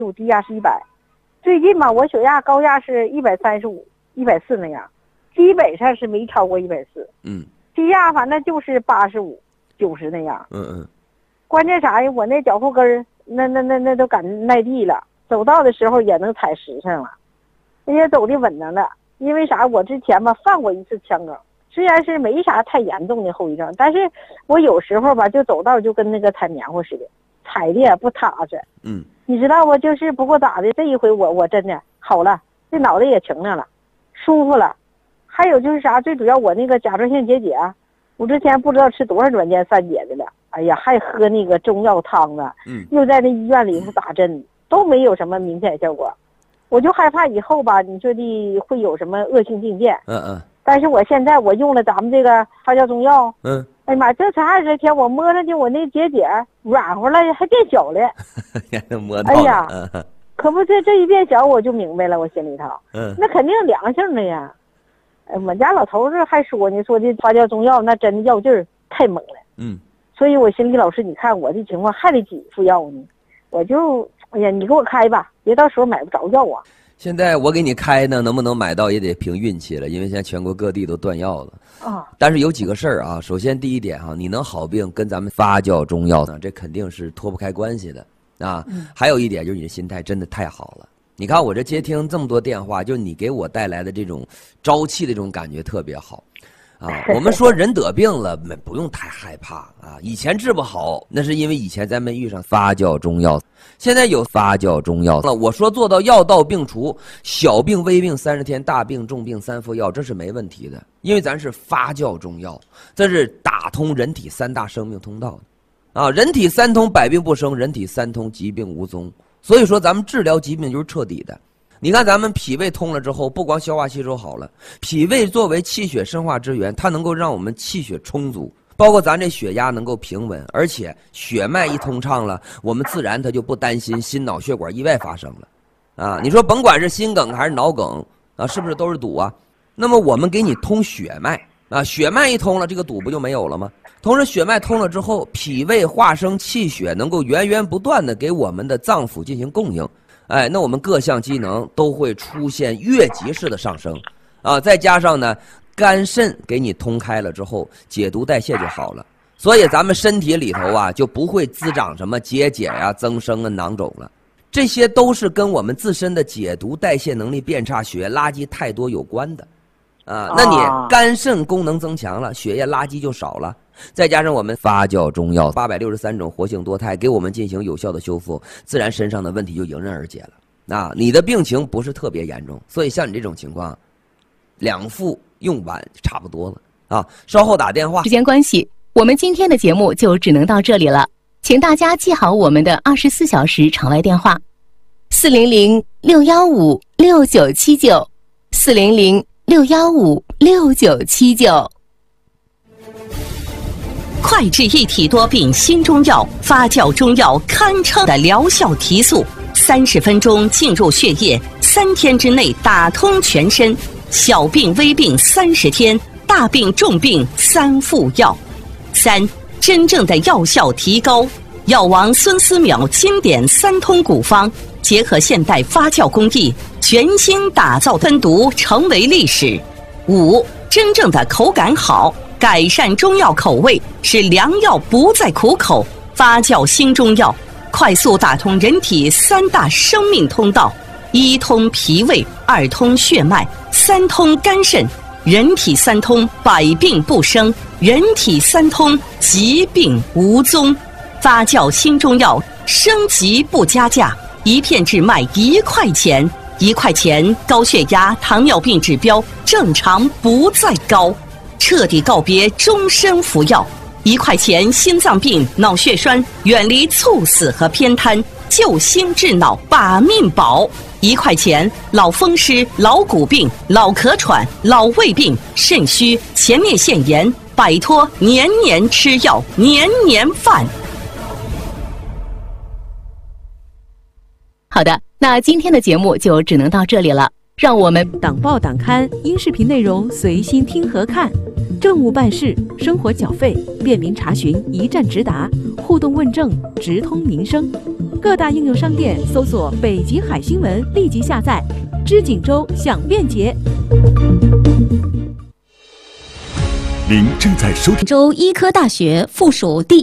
我低压是100。最近吧，我血压高压是135、140那样，基本上是没超过140。低压反正就是85、90那样。关键啥呀？我那脚后跟儿那都敢耐地了，走道的时候也能踩实上了，也走的稳当的。因为啥？我之前吧犯过一次腔梗，虽然是没啥太严重的后遗症，但是我有时候吧就走道就跟那个踩棉花似的，踩的也不踏实。你知道不？就是不过咋的，这一回我真的好了，这脑袋也清亮了，舒服了。还有就是啥？最主要我那个甲状腺结节，我之前不知道吃多少软件散解的了。哎呀，还喝那个中药汤啊，又在那医院里头打针，都没有什么明显效果。我就害怕以后吧，你说的会有什么恶性病变。但是我现在我用了咱们这个发酵中药，哎呀妈，这才20天，我摸上去我那结节软和了，还变小了。 摸到了。 哎呀，可不这一变小，我就明白了，我心里头，那肯定良性的呀。我们家老头子还说呢，说的发酵中药那真的药劲儿太猛了。所以我心里老师，你看我这情况还得几副药呢，我就哎呀，你给我开吧，别到时候买不着药啊。 现在我给你开呢，能不能买到也得凭运气了，因为现在全国各地都断药了。但是有几个事儿啊，首先第一点啊，你能好病跟咱们发酵中药呢，这肯定是脱不开关系的啊。还有一点就是你的心态真的太好了。你看我这接听这么多电话，就你给我带来的这种朝气的这种感觉特别好。我们说人得病了不用太害怕啊，以前治不好那是因为以前咱们遇上发酵中药，现在有发酵中药了。我说做到药到病除，小病微病30天，大病重病3副药，这是没问题的，因为咱是发酵中药，这是打通人体3大生命通道的啊，人体3通百病不生，人体3通疾病无踪，所以说咱们治疗疾病就是彻底的。你看咱们脾胃通了之后，不光消化吸收好了，脾胃作为气血生化之源，它能够让我们气血充足，包括咱这血压能够平稳，而且血脉一通畅了，我们自然它就不担心心脑血管意外发生了啊。你说甭管是心梗还是脑梗啊，是不是都是堵啊？那么我们给你通血脉啊，血脉一通了，这个堵不就没有了吗？同时血脉通了之后，脾胃化生气血，能够源源不断的给我们的脏腑进行供应。哎，那我们各项机能都会出现越级式的上升，啊，再加上呢，肝肾给你通开了之后，解毒代谢就好了，所以咱们身体里头啊就不会滋长什么结节呀、增生啊、囊肿了，这些都是跟我们自身的解毒代谢能力变差、血液垃圾太多有关的，啊，那你肝肾功能增强了，血液垃圾就少了。再加上我们发酵中药863种活性多肽给我们进行有效的修复，自然身上的问题就迎刃而解了。啊，你的病情不是特别严重，所以像你这种情况，2副用完差不多了啊。稍后打电话。 时间关系，我们今天的节目就只能到这里了，请大家记好我们的24小时常来电话：400-615-6979 400-615-6979。 快治一体多病新中药，发酵中药堪称的疗效提速，30分钟进入血液，3天之内打通全身，小病微病30天，大病重病3副药。3、真正的药效提高，药王孙思邈经典3通古方，结合现代发酵工艺，全新打造分毒成为历史。5、真正的口感好，改善中药口味，使良药不再苦口。发酵新中药，快速打通人体3大生命通道：1通脾胃，2通血脉，3通肝肾。人体3通，百病不生；人体3通，疾病无踪。发酵新中药，升级不加价，一片只卖1块钱，1块钱高血压、糖尿病指标正常不再高。彻底告别终身服药，1块钱心脏病、脑血栓远离猝死和偏瘫，救心治脑把命保。1块钱老风湿、老骨病、老咳喘、老胃病、肾虚、前列腺炎，摆脱年年吃药、年年犯。 好的，那今天的节目就只能到这里了。 让我们党报党刊音视频内容随心听和看，政务办事、生活缴费便民查询一站直达，互动问政直通民生。各大应用商店搜索北极海新闻，立即下载。知锦州享便捷。 您正在收听州医科大学附属第